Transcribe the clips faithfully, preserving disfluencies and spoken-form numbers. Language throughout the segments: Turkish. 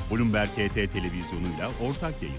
Bloomberg H T televizyonuyla ortak yayın.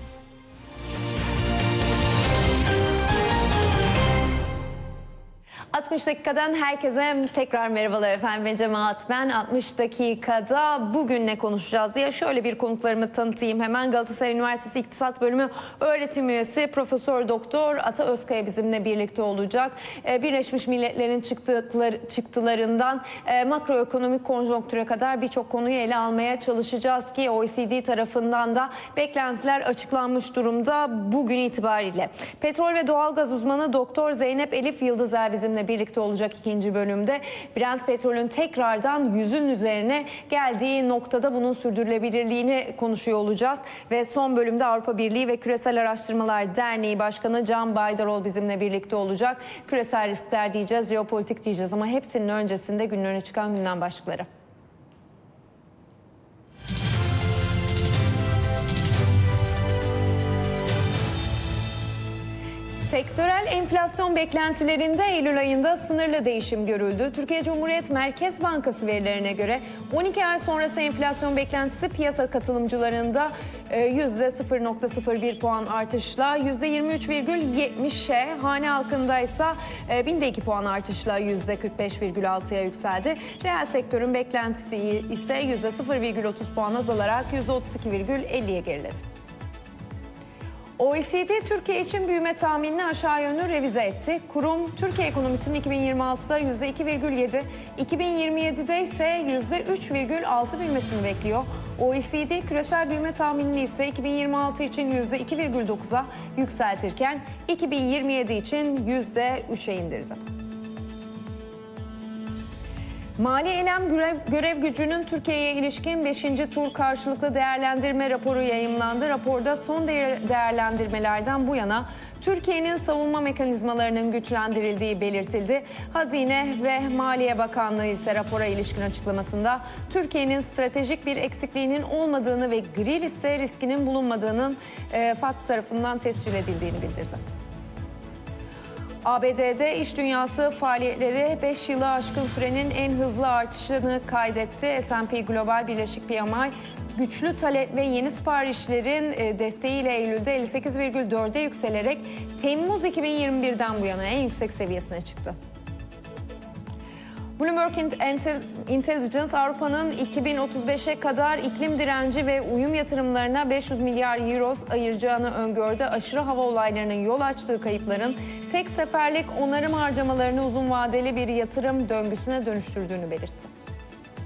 altmış dakikadan herkese tekrar merhabalar efendim. Ben Cemaat ben. altmış dakikada bugün ne konuşacağız diye şöyle bir konuklarımı tanıtayım hemen. Galatasaray Üniversitesi İktisat Bölümü öğretim üyesi Profesör Doktor Ata Özkaya bizimle birlikte olacak. Birleşmiş Milletler'in çıktıkları, çıktılarından makroekonomik konjonktüre kadar birçok konuyu ele almaya çalışacağız ki O E C D tarafından da beklentiler açıklanmış durumda bugün itibariyle. Petrol ve doğalgaz uzmanı Doktor Zeynep Elif Yıldızer bizimle birlikte olacak ikinci bölümde. Brent petrolün tekrardan yüzün üzerine geldiği noktada bunun sürdürülebilirliğini konuşuyor olacağız. Ve son bölümde Avrupa Birliği ve Küresel Araştırmalar Derneği Başkanı Can Baydarol bizimle birlikte olacak. Küresel riskler diyeceğiz, jeopolitik diyeceğiz ama hepsinin öncesinde günün öne çıkan gündem başlıkları. Sektörel enflasyon beklentilerinde Eylül ayında sınırlı değişim görüldü. Türkiye Cumhuriyet Merkez Bankası verilerine göre on iki ay sonrası enflasyon beklentisi piyasa katılımcılarında yüzde sıfır virgül sıfır bir puan artışla yüzde yirmi üç virgül yetmişe, hane halkında ise binde iki puan artışla yüzde kırk beş virgül altıya yükseldi. Reel sektörün beklentisi ise yüzde sıfır virgül otuz puan azalarak yüzde otuz iki virgül elliye geriledi. O E C D Türkiye için büyüme tahminini aşağı yönlü revize etti. Kurum Türkiye ekonomisinin iki bin yirmi altıda yüzde iki virgül yedi, iki bin yirmi yedide ise yüzde üç virgül altı büyümesini bekliyor. O E C D küresel büyüme tahminini ise iki bin yirmi altı için yüzde iki virgül dokuza yükseltirken iki bin yirmi yedi için yüzde üçe indirdi. Mali eylem görev, görev gücünün Türkiye'ye ilişkin beşinci tur karşılıklı değerlendirme raporu yayımlandı. Raporda son değerlendirmelerden bu yana Türkiye'nin savunma mekanizmalarının güçlendirildiği belirtildi. Hazine ve Maliye Bakanlığı ise rapora ilişkin açıklamasında Türkiye'nin stratejik bir eksikliğinin olmadığını ve gri liste riskinin bulunmadığının e, F A D tarafından tescil edildiğini bildirdi. A B D'de iş dünyası faaliyetleri beş yılı aşkın sürenin en hızlı artışını kaydetti. S and P Global Birleşik P M I güçlü talep ve yeni siparişlerin desteğiyle Eylül'de elli sekiz virgül dörde yükselerek Temmuz iki bin yirmi birden bu yana en yüksek seviyesine çıktı. Bloomberg Intelligence Avrupa'nın iki bin otuz beşe kadar iklim direnci ve uyum yatırımlarına beş yüz milyar euro ayıracağını öngördü. Aşırı hava olaylarının yol açtığı kayıpların tek seferlik onarım harcamalarını uzun vadeli bir yatırım döngüsüne dönüştürdüğünü belirtti.